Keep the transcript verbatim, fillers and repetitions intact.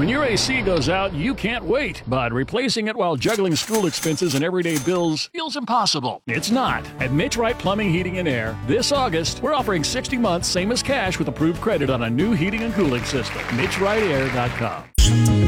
When your A C goes out, you can't wait, but replacing it while juggling school expenses and everyday bills feels impossible. It's not. At Mitch Wright Plumbing, Heating, and Air, this August, we're offering sixty months, same as cash, with approved credit on a new heating and cooling system. Mitch Wright Air dot com.